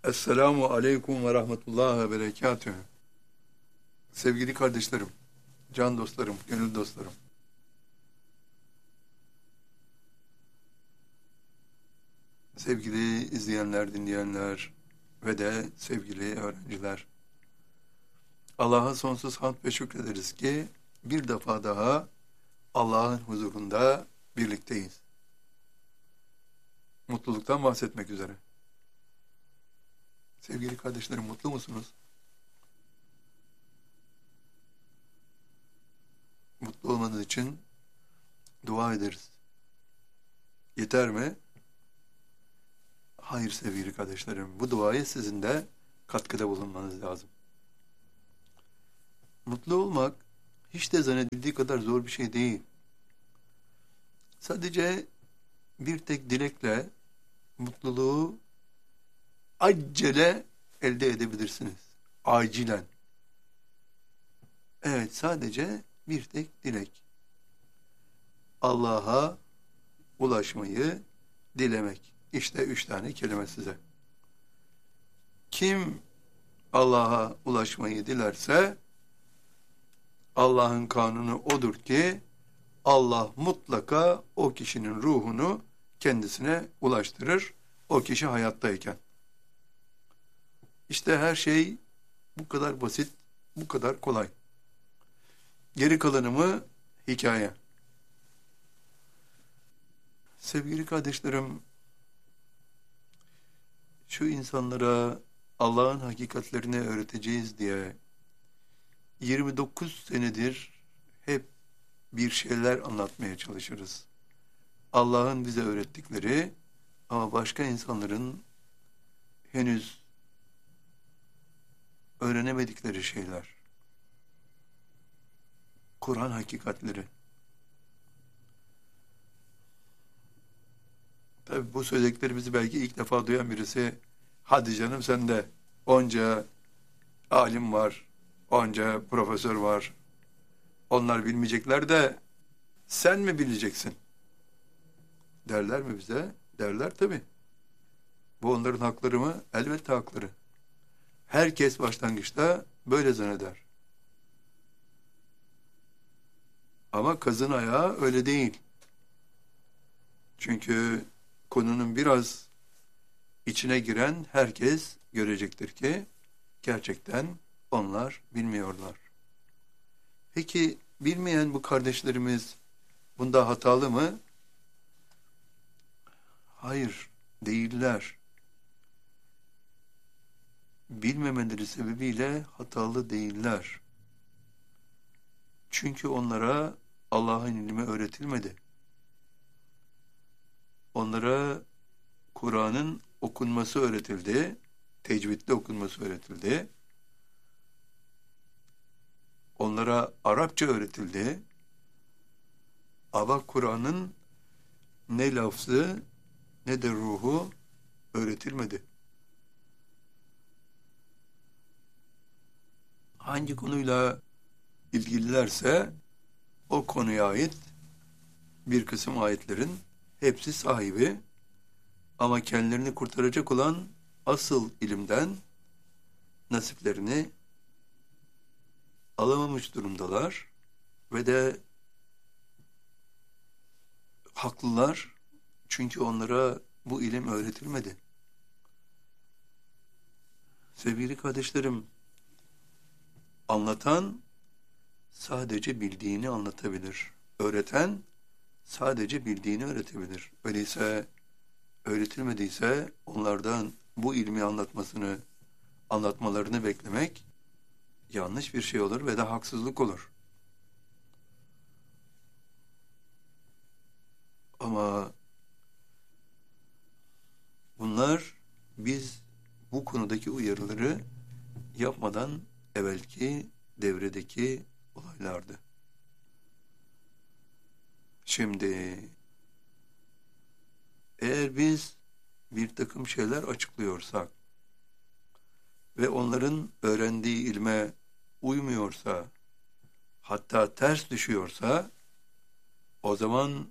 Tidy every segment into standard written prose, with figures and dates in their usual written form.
Esselamu aleyküm ve rahmetullahi ve berekatühü. Sevgili kardeşlerim, can dostlarım, gönül dostlarım. Sevgili izleyenler, dinleyenler ve de sevgili öğrenciler. Allah'a sonsuz hamd ve şükrederiz ki bir defa daha Allah'ın huzurunda birlikteyiz. Mutluluktan bahsetmek üzere. Sevgili kardeşlerim, mutlu musunuz? Mutlu olmanız için dua ederiz. Yeter mi? Hayır sevgili kardeşlerim, bu duaya sizin de katkıda bulunmanız lazım. Mutlu olmak hiç de zannedildiği kadar zor bir şey değil. Sadece bir tek dilekle mutluluğu acele elde edebilirsiniz. Acilen. Evet, sadece bir tek dilek. Allah'a ulaşmayı dilemek. İşte 3 tane kelime size. Kim Allah'a ulaşmayı dilerse Allah'ın kanunu odur ki Allah mutlaka o kişinin ruhunu kendisine ulaştırır. O kişi hayattayken. İşte her şey bu kadar basit, bu kadar kolay. Geri kalanı mı hikaye. Sevgili kardeşlerim, şu insanlara Allah'ın hakikatlerini öğreteceğiz diye 29 senedir hep bir şeyler anlatmaya çalışırız. Allah'ın bize öğrettikleri ama başka insanların henüz öğrenemedikleri şeyler. Kur'an hakikatleri. Tabi bu söylediklerimizi belki ilk defa duyan birisi, hadi canım sen de onca alim var, onca profesör var, onlar bilmeyecekler de sen mi bileceksin? Derler mi bize? Derler tabi. Bu onların hakları mı? Elbette hakları. Herkes başlangıçta böyle zanneder. Ama kazın ayağı öyle değil. Çünkü konunun biraz içine giren herkes görecektir ki gerçekten onlar bilmiyorlar. Peki bilmeyen bu kardeşlerimiz bunda hatalı mı? Hayır, değiller. Bilmemeleri sebebiyle hatalı değiller. Çünkü onlara Allah'ın ilmi öğretilmedi. Onlara Kur'an'ın okunması öğretildi, tecvidle okunması öğretildi. Onlara Arapça öğretildi. Ama Kur'an'ın ne lafzı ne de ruhu öğretilmedi. Hangi konuyla ilgililerse o konuya ait bir kısım ayetlerin hepsi sahibi ama kendilerini kurtaracak olan asıl ilimden nasiplerini alamamış durumdalar ve de haklılar çünkü onlara bu ilim öğretilmedi. Sevgili kardeşlerim, anlatan sadece bildiğini anlatabilir. Öğreten sadece bildiğini öğretebilir. Öyleyse öğretilmediyse onlardan bu ilmi anlatmalarını beklemek yanlış bir şey olur ve de haksızlık olur. Ama bunlar biz bu konudaki uyarıları yapmadan evvelki devredeki olaylardı. Şimdi eğer biz bir takım şeyler açıklıyorsak ve onların öğrendiği ilme uymuyorsa, hatta ters düşüyorsa, o zaman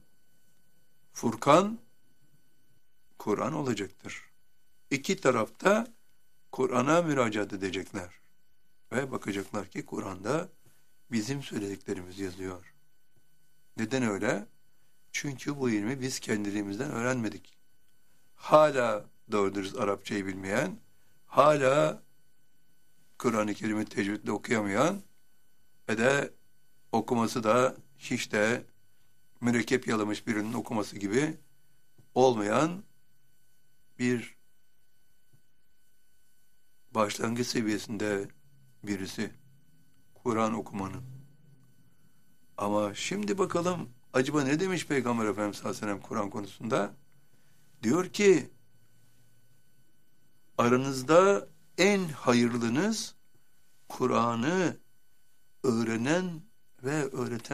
Furkan Kur'an olacaktır. İki tarafta Kur'an'a müracaat edecekler. Ve bakacaklar ki Kur'an'da bizim söylediklerimiz yazıyor. Neden öyle? Çünkü bu ilmi biz kendiliğimizden öğrenmedik. Hala doğru dürüst Arapçayı bilmeyen, hala Kur'an-ı Kerim'i tecvidle okuyamayan ve de okuması da hiç de mürekkep yalamış birinin okuması gibi olmayan bir başlangıç seviyesinde birisi Kur'an okumanın. Ama şimdi bakalım acaba ne demiş Peygamber Efendimiz sallallahu aleyhi ve sellem Kur'an konusunda? Diyor ki aranızda en hayırlınız Kur'an'ı öğrenen ve öğreten